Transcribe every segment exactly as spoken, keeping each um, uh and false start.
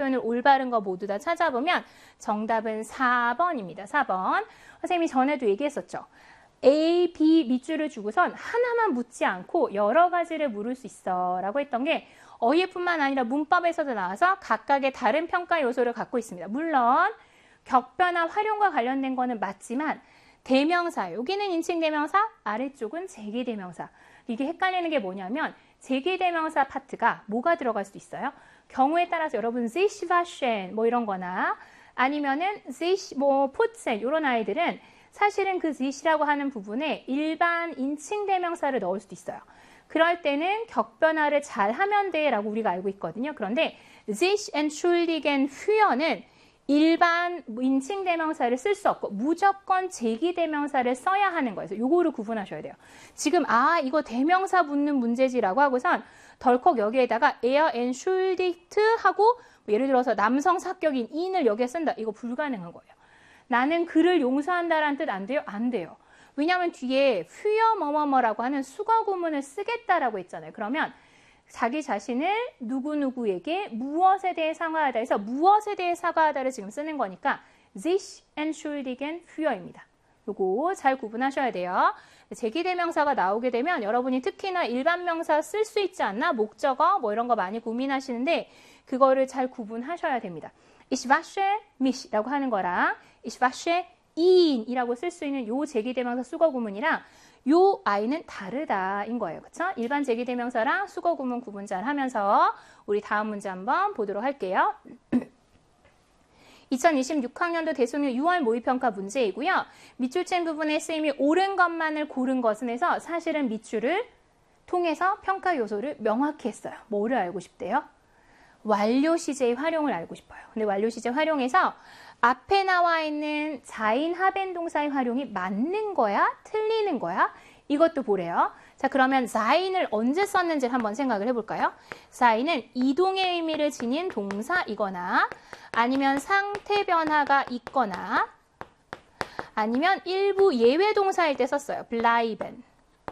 표현을 올바른 거 모두 다 찾아보면 정답은 사 번입니다. 사 번. 선생님이 전에도 얘기했었죠. A, B 밑줄을 주고선 하나만 묻지 않고 여러 가지를 물을 수 있어 라고 했던 게 어휘뿐만 아니라 문법에서도 나와서 각각의 다른 평가 요소를 갖고 있습니다. 물론 격변화 활용과 관련된 거는 맞지만 대명사, 여기는 인칭대명사, 아래쪽은 제기대명사. 이게 헷갈리는 게 뭐냐면 제기대명사 파트가 뭐가 들어갈 수도 있어요. 경우에 따라서 여러분 sich waschen 뭐 이런 거나 아니면은 sich 뭐 putzen 이런 아이들은 사실은 그 sich라고 하는 부분에 일반 인칭대명사를 넣을 수도 있어요. 그럴 때는 격변화를 잘 하면 돼 라고 우리가 알고 있거든요. 그런데 sich entschuldigen führ는 일반 인칭대명사를 쓸 수 없고 무조건 제기대명사를 써야 하는 거예요. 요거를 구분하셔야 돼요. 지금 아 이거 대명사 붙는 문제지라고 하고선 덜컥 여기에다가 er entschuldigt 하고 예를 들어서 남성 사격인 in을 여기에 쓴다. 이거 불가능한 거예요. 나는 그를 용서한다라는 뜻 안 돼요? 안 돼요. 왜냐하면 뒤에 für 뭐뭐뭐라고 하는 수거 구문을 쓰겠다라고 했잖아요. 그러면 자기 자신을 누구누구에게 무엇에 대해 사과하다 해서 무엇에 대해 사과하다를 지금 쓰는 거니까 sich entschuldigen für입니다. 요거 잘 구분하셔야 돼요. 제기대명사가 나오게 되면 여러분이 특히나 일반 명사 쓸 수 있지 않나? 목적어 뭐 이런 거 많이 고민하시는데 그거를 잘 구분하셔야 됩니다. Ich wasche mich라고 하는 거랑 ich wasche ihn 이라고 쓸 수 있는 요 제기대명사 수거 구문이랑 요 아이는 다르다인 거예요. 그쵸? 일반 제기대명사랑 수거 구문 구분 잘 하면서 우리 다음 문제 한번 보도록 할게요. 이천이십육 학년도 대소명 유월 모의평가 문제이고요. 밑줄 친 부분의 쓰임이 옳은 것만을 고른 것은 해서 사실은 밑줄을 통해서 평가 요소를 명확히 했어요. 뭐를 알고 싶대요? 완료 시제의 활용을 알고 싶어요. 근데 완료 시제 활용에서 앞에 나와 있는 자인 하벤 동사의 활용이 맞는 거야? 틀리는 거야? 이것도 보래요. 자, 그러면 자인을 언제 썼는지를 한번 생각을 해볼까요? 자인은 이동의 의미를 지닌 동사이거나 아니면 상태 변화가 있거나 아니면 일부 예외 동사일 때 썼어요. bleiben,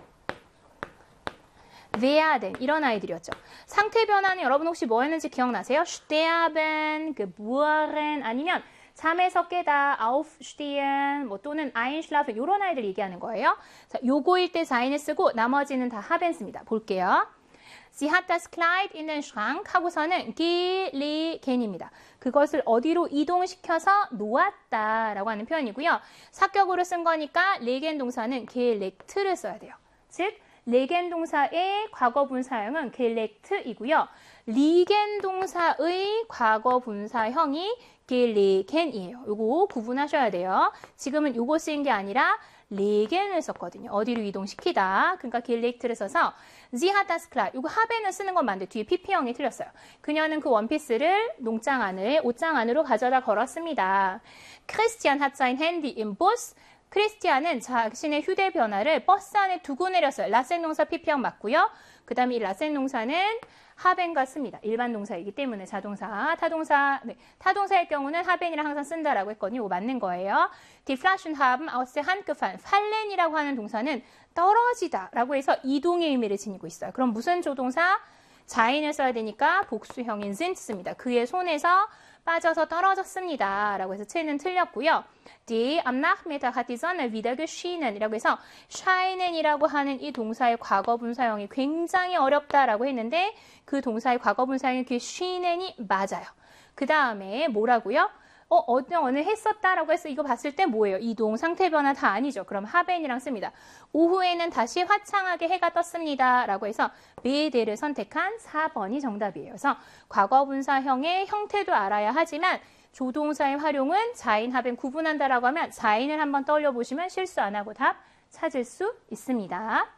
werden 이런 아이들이었죠. 상태 변화는 여러분 혹시 뭐 했는지 기억나세요? sterben, geboren 아니면 잠에서 깨다, aufstehen, 뭐 또는 einschlafen 이런 아이들 얘기하는 거예요. 자, 요거일 때 자인을 쓰고 나머지는 다 haben 씁니다. 볼게요. Sie hat das Kleid in den Schrank 하고서는 gelegen입니다. 그것을 어디로 이동시켜서 놓았다라고 하는 표현이고요. 사격으로 쓴 거니까 legen 동사는 gelegt를 써야 돼요. 즉 legen 동사의 과거 분사형은 gelegt이고요. liegen 동사의 과거 분사형이 gelegen이에요. 요거 구분하셔야 돼요. 지금은 요거 쓰인 게 아니라 legen을 썼거든요. 어디로 이동시키다. 그러니까 gelegt를 써서 Sie hat das Kleid. 요거 haben을 쓰는 건 맞는데 뒤에 피피형이 틀렸어요. 그녀는 그 원피스를 농장 안을 옷장 안으로 가져다 걸었습니다. Christian hat sein Handy im Bus. 크리스티안은 자신의 휴대전화를 버스 안에 두고 내렸어요. 라센 동사 피피형 맞고요. 그 다음에 이 라센 동사는 하벤과 씁니다. 일반 동사이기 때문에 자동사, 타동사, 네. 타동사일 경우는 하벤이랑 항상 쓴다라고 했거든요. 이거 맞는 거예요. Die Flaschen haben aus der Hand gefallen. fallen이라고 하는 동사는 떨어지다 라고 해서 이동의 의미를 지니고 있어요. 그럼 무슨 조동사? 자인을 써야 되니까 복수형인 sind 씁니다. 그의 손에서 빠져서 떨어졌습니다. 라고 해서 채는 틀렸고요. Die am Nachmittag hat die Sonne wieder geschienen 이라고 해서 scheinen 이라고 하는 이 동사의 과거 분사형이 굉장히 어렵다라고 했는데 그 동사의 과거 분사형이 그 schienen이 맞아요. 그 다음에 뭐라고요? 어, 어느 어느 했었다라고 해서 이거 봤을 때 뭐예요? 이동, 상태 변화 다 아니죠. 그럼 하벤이랑 씁니다. 오후에는 다시 화창하게 해가 떴습니다. 라고 해서 베데를 선택한 사 번이 정답이에요. 그래서 과거분사형의 형태도 알아야 하지만 조동사의 활용은 자인, 하벤 구분한다라고 하면 자인을 한번 떠올려 보시면 실수 안 하고 답 찾을 수 있습니다.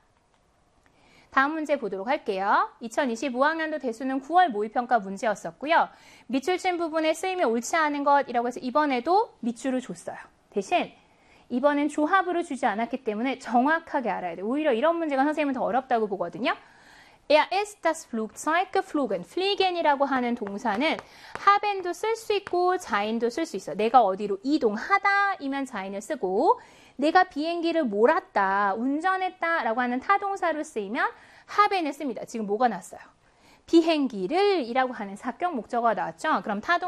다음 문제 보도록 할게요. 이천이십오 학년도 대수능 구월 모의평가 문제였었고요. 밑줄 친 부분에 쓰임이 옳지 않은 것이라고 해서 이번에도 밑줄을 줬어요. 대신 이번엔 조합으로 주지 않았기 때문에 정확하게 알아야 돼요. 오히려 이런 문제가 선생님은 더 어렵다고 보거든요. Er ist das Flugzeug geflogen. fligen이라고 하는 동사는 haben도 쓸 수 있고 자인도 쓸 수 있어요. 내가 어디로 이동하다 이면 자인을 쓰고 내가 비행기를 몰았다, 운전했다 라고 하는 타동사로 쓰이면 haben을 씁니다. 지금 뭐가 났어요? 비행기를 이라고 하는 사격 목적어가 나왔죠? 그럼 타동